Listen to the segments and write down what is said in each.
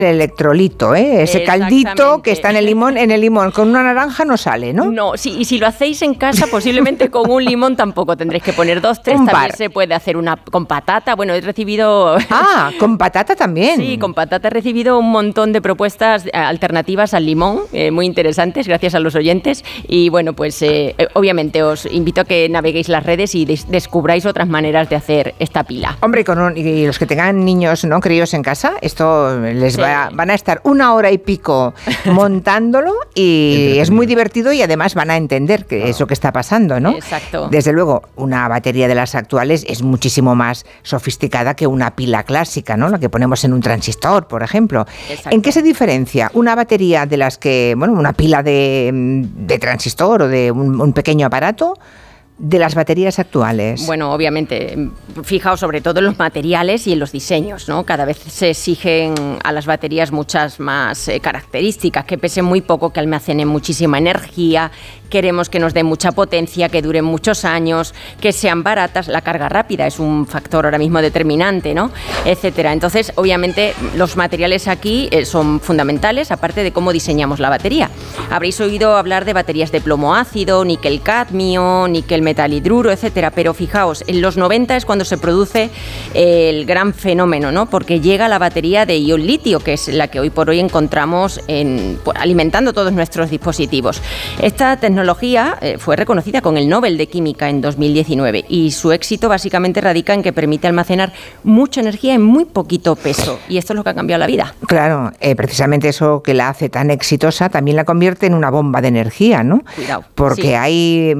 el electrolito, ese caldito que está en el limón. Con una naranja no sale, ¿no? No, sí, y si lo hacéis en casa, posiblemente con un limón tampoco tendréis que poner 2, 3. También se puede hacer una con patata. Bueno, he recibido... Ah, con patata también. Sí, con patata he recibido un montón de propuestas alternativas al limón, muy interesantes, gracias a los oyentes. Y bueno, pues obviamente os invito a que naveguéis las redes y descubráis otras maneras de hacer esta pila. Hombre, y los que tengan niños, ¿no?, críos en casa, esto les van a estar 1 hora y pico montándolo y es muy divertido y además van a entender qué es lo que está pasando, ¿no? Exacto. Desde luego, una batería de las actuales es muchísimo más sofisticada que una pila clásica, ¿no?, la que ponemos en un transistor, por ejemplo. Exacto. ¿En qué se diferencia una batería de las que, una pila de transistor o de un pequeño aparato de las baterías actuales? Bueno, obviamente, fijaos sobre todo en los materiales y en los diseños, ¿no? Cada vez se exigen a las baterías muchas más características, que pesen muy poco, que almacenen muchísima energía, queremos que nos den mucha potencia, que duren muchos años, que sean baratas, la carga rápida es un factor ahora mismo determinante, ¿no?, etcétera. Entonces, obviamente, los materiales aquí son fundamentales, aparte de cómo diseñamos la batería. Habréis oído hablar de baterías de plomo ácido, níquel cadmio, níquel metal hidruro, etcétera, pero fijaos, en los 90 es cuando se produce el gran fenómeno, ¿no?, porque llega la batería de ion litio, que es la que hoy por hoy encontramos alimentando todos nuestros dispositivos. Esta tecnología fue reconocida con el Nobel de Química en 2019 y su éxito básicamente radica en que permite almacenar mucha energía en muy poquito peso, y esto es lo que ha cambiado la vida. Claro, precisamente eso que la hace tan exitosa también la convierte en una bomba de energía, ¿no? Cuidado. Porque sí. hay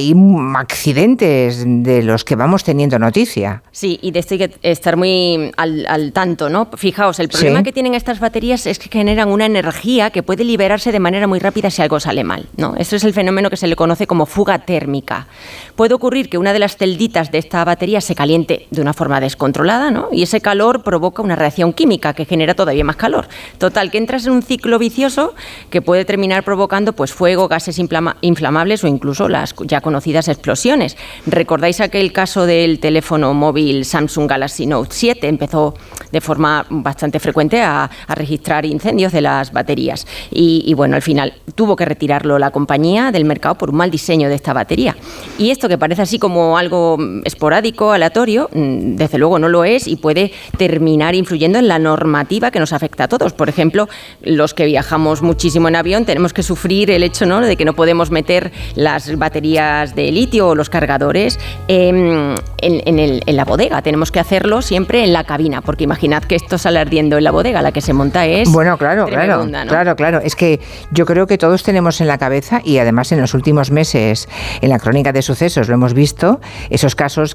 accidentes de los que vamos teniendo noticia. Sí, y de esto hay que estar muy al tanto, ¿no? Fijaos, el problema que tienen estas baterías es que generan una energía que puede liberarse de manera muy rápida si algo sale mal, ¿no? Esto es el fenómeno que se le conoce como fuga térmica. Puede ocurrir que una de las celditas de esta batería se caliente de una forma descontrolada, ¿no?, y ese calor provoca una reacción química que genera todavía más calor. Total, que entras en un ciclo vicioso que puede terminar provocando pues fuego, gases inflamables o incluso las ya conocidas explosiones. ¿Recordáis aquel caso del teléfono móvil Samsung Galaxy Note 7? Empezó de forma bastante frecuente a registrar incendios de las baterías y bueno, al final tuvo que retirarlo la compañía del mercado por un mal diseño de esta batería. Y esto, que parece así como algo esporádico, aleatorio, desde luego no lo es y puede terminar influyendo en la normativa que nos afecta a todos. Por ejemplo, los que viajamos muchísimo en avión tenemos que sufrir el hecho, ¿no?, de que no podemos meter las baterías de litio o los cargadores en la bodega. Tenemos que hacerlo siempre en la cabina, porque imaginad que esto sale ardiendo en la bodega, la que se monta es... Bueno, claro. Es que yo creo que todos tenemos en la cabeza, y además en los últimos meses en la crónica de sucesos lo hemos visto, esos casos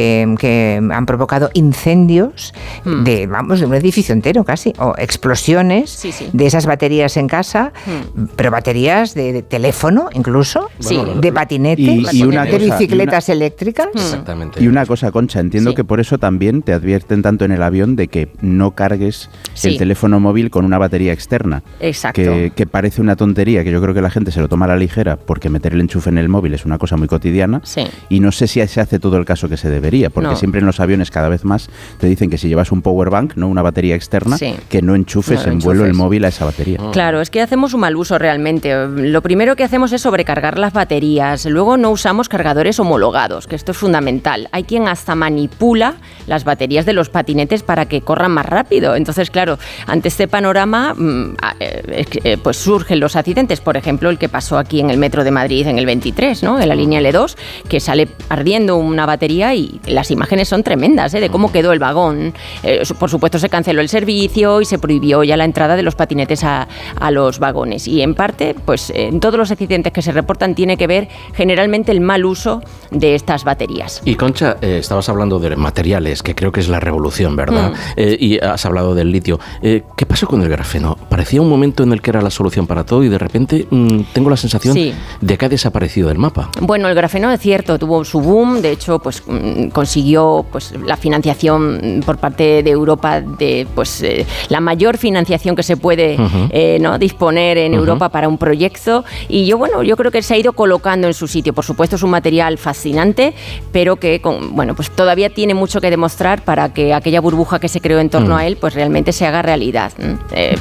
que han provocado incendios de un edificio entero casi, o explosiones de esas baterías en casa, pero baterías de teléfono incluso, de patinete, de bicicletas eléctricas. Exactamente. Y una cosa, Concha, entiendo que por eso también te advierten tanto en el avión de que no cargues el teléfono móvil con una batería externa. Exacto. Que parece una tontería, que yo creo que la gente se lo toma a la ligera, porque meter el enchufe en el móvil es una cosa muy cotidiana, y no sé si se hace todo el caso que se debería, porque siempre en los aviones cada vez más te dicen que si llevas un power bank, no una batería externa, que no enchufes en vuelo el móvil a esa batería. Claro, es que hacemos un mal uso realmente. Lo primero que hacemos es sobrecargar las baterías, luego no usamos cargadores homologados, que esto es fundamental. Hay quien hasta manipula las baterías de los patinetes para que corran más rápido. Entonces, claro, ante este panorama pues surgen los accidentes, por ejemplo, el que pasó aquí en el metro de Madrid en el 23, ¿no?, en la línea L2, que sale ardiendo una batería y las imágenes son tremendas, de cómo quedó el vagón. Por supuesto, se canceló el servicio y se prohibió ya la entrada de los patinetes a los vagones. Y en parte, pues en todos los accidentes que se reportan tiene que ver generalmente el mal uso de estas baterías. Y Concha, estabas hablando de materiales, que creo que es la revolución, ¿verdad? Y has hablado del litio. ¿Qué pasó con el grafeno? Parecía un momento en el que era la solución para todo y de repente tengo la sensación ¿De qué ha desaparecido del mapa? Bueno, el grafeno es cierto, tuvo su boom, de hecho pues consiguió pues la financiación por parte de Europa, de pues la mayor financiación que se puede ¿no? disponer en Europa para un proyecto, y yo creo que se ha ido colocando en su sitio. Por supuesto es un material fascinante, pero que pues todavía tiene mucho que demostrar para que aquella burbuja que se creó en torno a él pues realmente se haga realidad.